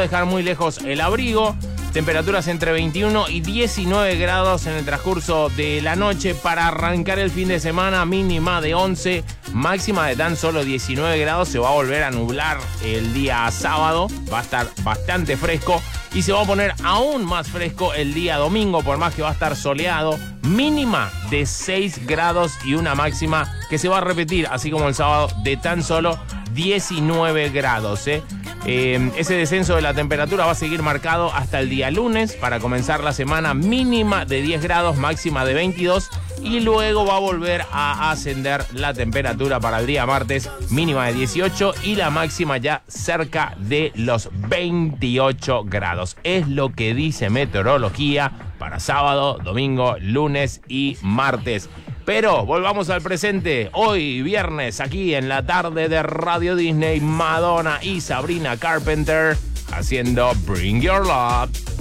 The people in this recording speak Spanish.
dejar muy lejos el abrigo. Temperaturas entre 21 y 19 grados en el transcurso de la noche para arrancar el fin de semana, mínima de 11, máxima de tan solo 19 grados. Se va a volver a nublar el día sábado, va a estar bastante fresco y se va a poner aún más fresco el día domingo, por más que va a estar soleado, mínima de 6 grados y una máxima que se va a repetir, así como el sábado, de tan solo 19 grados. Ese descenso de la temperatura va a seguir marcado hasta el día lunes para comenzar la semana, mínima de 10 grados, máxima de 22 y luego va a volver a ascender la temperatura para el día martes, mínima de 18 y la máxima ya cerca de los 28 grados. Es lo que dice meteorología para sábado, domingo, lunes y martes. Pero volvamos al presente. Hoy viernes, aquí en la tarde de Radio Disney, Madonna y Sabrina Carpenter haciendo Bring Your Love.